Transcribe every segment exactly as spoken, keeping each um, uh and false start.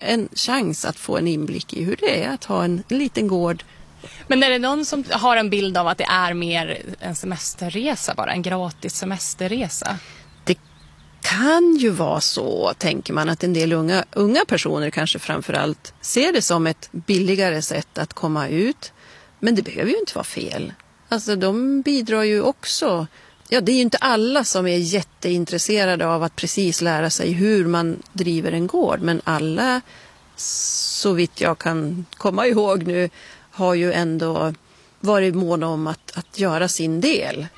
en chans att få en inblick i hur det är att ha en liten gård. Men är det någon som har en bild av att det är mer en semesterresa, bara en gratis semesterresa? Det kan ju vara så, tänker man, att en del unga, unga personer kanske framförallt ser det som ett billigare sätt att komma ut. Men det behöver ju inte vara fel. Alltså de bidrar ju också. Ja, det är ju inte alla som är jätteintresserade av att precis lära sig hur man driver en gård. Men alla, så vitt jag kan komma ihåg nu, har ju ändå varit måna om att, att göra sin del.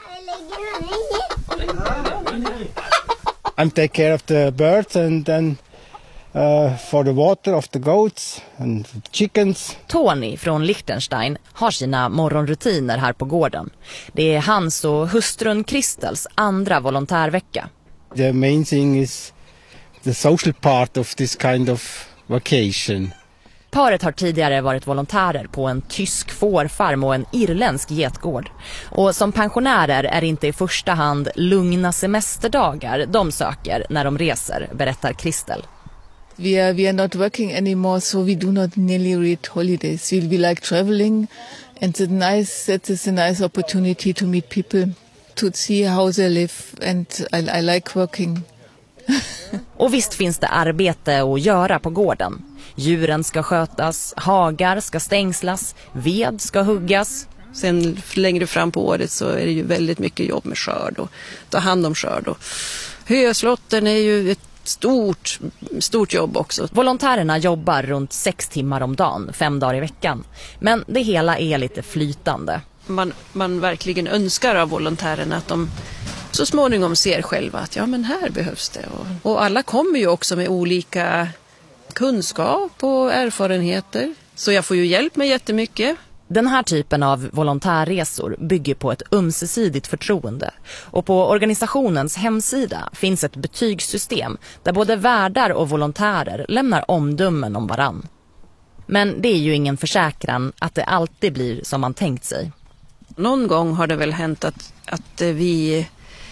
I'm take care of the birds and then uh, for the water of the goats and chickens. Tony från Liechtenstein har sina morgonrutiner här på gården. Det är hans och hustrun Kristels andra volontärvecka. The main thing is the social part of this kind of vacation. Paret har tidigare varit volontärer på en tysk fårfarm och en irländsk getgård. Och som pensionärer är det inte i första hand lugna semesterdagar de söker när de reser, berättar Kristel. We are, we are not working anymore, so we do not nearly read holidays. We, we like traveling, and it's nice, that is a nice opportunity to meet people, to see how they live, and I, I like working. Och visst finns det arbete att göra på gården. Djuren ska skötas, hagar ska stängslas, ved ska huggas. Sen längre fram på året så är det ju väldigt mycket jobb med skörd och ta hand om skörd. Och höslotten är ju ett stort, stort jobb också. Volontärerna jobbar runt sex timmar om dagen, fem dagar i veckan. Men det hela är lite flytande. Man, man verkligen önskar av volontärerna att de så småningom ser själva att ja, men här behövs det. Och, och alla kommer ju också med olika kunskap och erfarenheter. Så jag får ju hjälp med jättemycket. Den här typen av volontärresor bygger på ett ömsesidigt förtroende. Och på organisationens hemsida finns ett betygssystem där både värdar och volontärer lämnar omdömen om varann. Men det är ju ingen försäkran att det alltid blir som man tänkt sig. Någon gång har det väl hänt att, att vi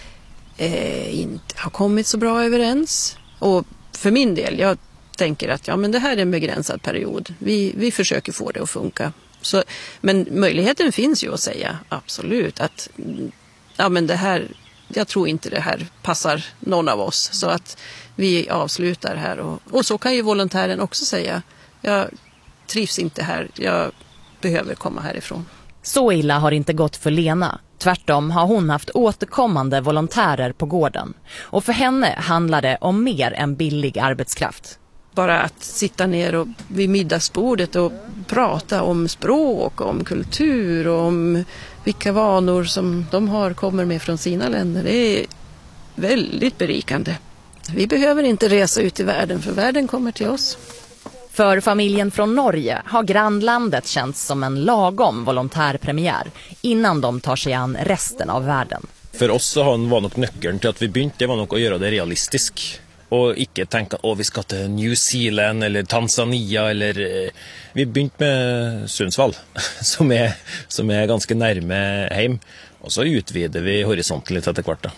eh, inte har kommit så bra överens. Och för min del, jag tänker att ja, men det här är en begränsad period. Vi, vi försöker få det att funka. Så, men möjligheten finns ju att säga absolut att ja, men det här, jag tror inte det här passar någon av oss. Så att vi avslutar här. Och, och så kan ju volontären också säga, jag trivs inte här, jag behöver komma härifrån. Så illa har inte gått för Lena. Tvärtom har hon haft återkommande volontärer på gården. Och för henne handlar det om mer än billig arbetskraft. Bara att sitta ner och vid middagsbordet och prata om språk, om kultur och om vilka vanor som de har kommer med från sina länder. Det är väldigt berikande. Vi behöver inte resa ut i världen, för världen kommer till oss. För familjen från Norge har grannlandet känts som en lagom volontärpremiär innan de tar sig an resten av världen. För oss så var nog nyckeln till att vi började, det var nog att göra det realistiskt. Och inte tänka att vi ska till New Zealand eller Tanzania. Eller, vi började med Sundsvall som är, som är ganska närme hem. Och så utvidar vi horisonten lite efter kvarta.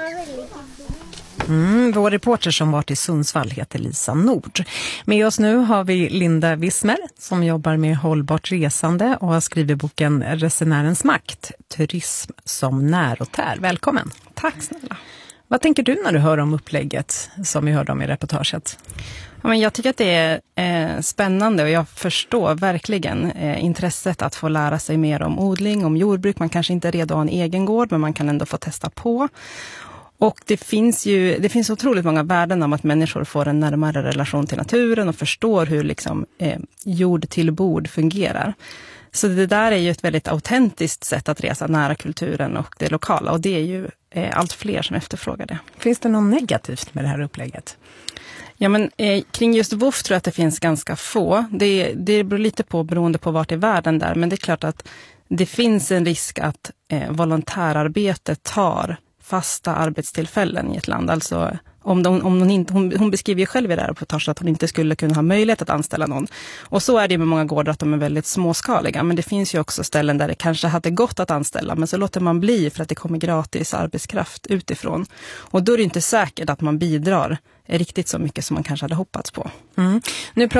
Mm, vår reporter som var till Sundsvall heter Lisa Nord. Med oss nu har vi Linda Wismer som jobbar med hållbart resande och har skrivit boken Resenärens makt, turism som när och tär. Välkommen. Tack snälla. Vad tänker du när du hör om upplägget som vi hörde om i reportaget? Ja, men jag tycker att det är eh, spännande och jag förstår verkligen eh, intresset att få lära sig mer om odling, om jordbruk. Man kanske inte är redo att ha en egen gård, men man kan ändå få testa på. Och det finns ju det finns otroligt många värden om att människor får en närmare relation till naturen och förstår hur liksom, eh, jord till bord fungerar. Så det där är ju ett väldigt autentiskt sätt att resa nära kulturen och det lokala. Och det är ju eh, allt fler som efterfrågar det. Finns det något negativt med det här upplägget? Ja, men eh, kring just W O F tror jag att det finns ganska få. Det, det beror lite på beroende på vart i världen där. Men det är klart att det finns en risk att eh, volontärarbete tar fasta arbetstillfällen i ett land. Alltså om, de, om hon, inte, hon, hon beskriver ju själv i det här reportaget att hon inte skulle kunna ha möjlighet att anställa någon. Och så är det med många gårdar att de är väldigt småskaliga. Men det finns ju också ställen där det kanske hade gått att anställa. Men så låter man bli för att det kommer gratis arbetskraft utifrån. Och då är det inte säkert att man bidrar riktigt så mycket som man kanske hade hoppats på. Mm. Nu